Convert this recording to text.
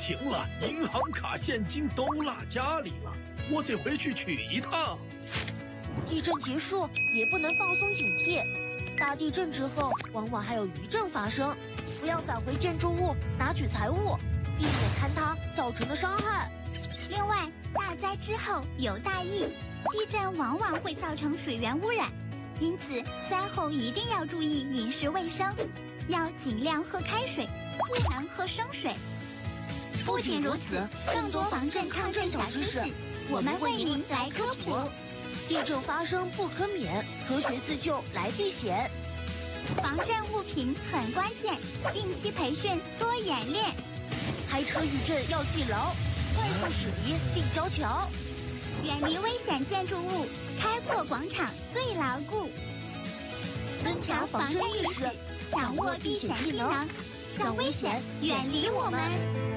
行了，银行卡、现金都落家里了，我得回去取一趟。 地震结束也不能放松警惕，大地震之后往往还有余震发生，不要返回建筑物拿取财物，避免坍塌造成的伤害。 另外，大灾之后有大疫，地震往往会造成水源污染，因此灾后一定要注意饮食卫生，要尽量喝开水，不能喝生水。不仅如此，更多防震抗震小知识，我们为您来科普。 地震发生不可免，科学自救来避险。 防震物品很关键，定期培训，多演练。 开车遇震要记牢，快速驶离并交桥。 远离危险建筑物，开阔广场最牢固。增强防震意识，掌握避险技能，让危险远离我们。